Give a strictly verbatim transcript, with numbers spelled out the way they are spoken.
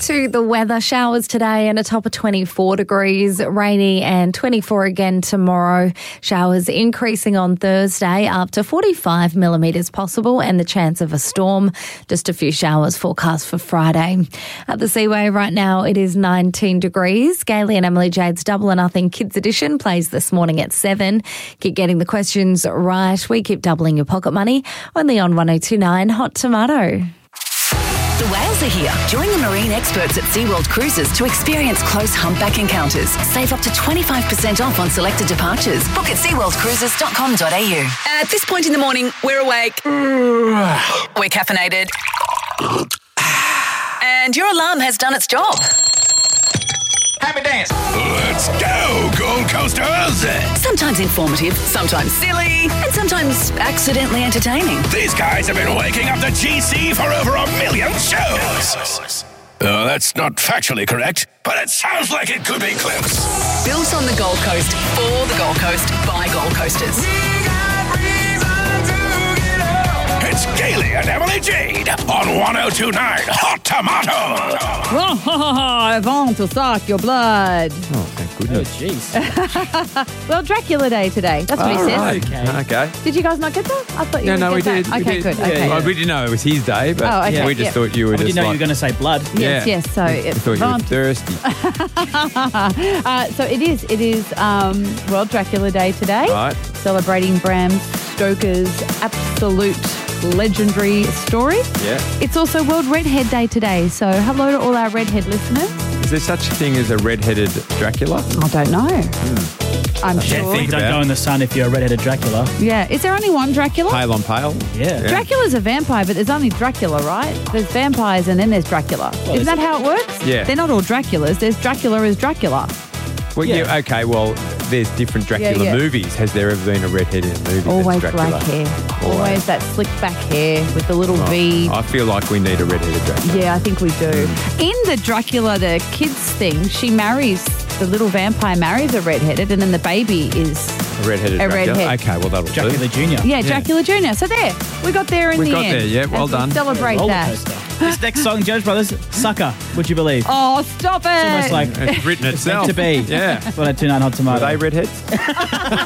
To the weather, showers today and a top of twenty-four degrees, rainy and twenty-four again tomorrow. Showers increasing on Thursday up to forty-five millimetres possible and the chance of a storm. Just a few showers forecast for Friday. At the Seaway right now it is nineteen degrees. Gailey and Emily Jade's Double or Nothing Kids Edition plays this morning at seven. Keep getting the questions right. We keep doubling your pocket money. Only on one oh two nine Hot Tomato. The whales are here. Join the marine experts at SeaWorld Cruises to experience close humpback encounters. Save up to twenty-five percent off on selected departures. Book at sea world cruises dot com dot a u. At this point in the morning, we're awake. We're caffeinated. And your alarm has done its job. Happy dance. Let's go, Gold Coasters! Sometimes informative, sometimes silly, and sometimes accidentally entertaining. These guys have been waking up the G C for over a million shows. Uh, that's not factually correct, but it sounds like it could be close. Built on the Gold Coast, for the Gold Coast, by Gold Coasters. It's Gailey and Emily Jade on one oh two nine Hot Tomato. I want to suck your blood. Oh, thank goodness. Oh, jeez. Well, Dracula Day today. That's what he All said. right. Okay. Okay. Did you guys not get that? I thought you No, would no, get we that. did. we Okay, did. good. Yeah, Okay. yeah. Well, we didn't know it was his day, but Oh, okay, we just yeah. thought you were I didn't just know you like... were going to say blood. Yes, Yeah. yes. So I it, thought you were want- thirsty. uh, so it is. It is um, World Dracula Day today. Right. Celebrating Bram Stoker's absolute legendary story. Yeah. It's also World Redhead Day today. So hello to all our redhead listeners. Is there such a thing as a red-headed Dracula? I don't know. Hmm. I'm Yeah, sure. things don't about go it. in the sun if you're a red-headed Dracula. Yeah. Is there only one Dracula? Pale on pale? Yeah. Dracula's a vampire, but there's only Dracula, right? There's vampires and then there's Dracula. Well, Isn't that there's- how it works? Yeah. They're not all Draculas. There's Dracula as Dracula. Well, Yeah. yeah. Okay, well, there's different Dracula yeah. movies. Has there ever been a redhead in a movie Always that's Dracula? black hair. Always. Always that slick back hair with the little Oh, V. I feel like we need a red-headed Dracula. Yeah, I think we do. In the Dracula, the kids thing, she marries, the little vampire marries a redheaded and then the baby is, A red-headed A Dracula. redhead. Okay, well, that'll Dracula do. Junior yeah, Dracula Junior So there, we got there in We the got end. there, yeah, well As we done. celebrate Roller that. coaster. This next song, Jones Brothers, Sucker, would you believe? Oh, stop it. It's almost like It's written it's meant itself. to be. Yeah. one oh two nine Hot Tomato. Were they redheads?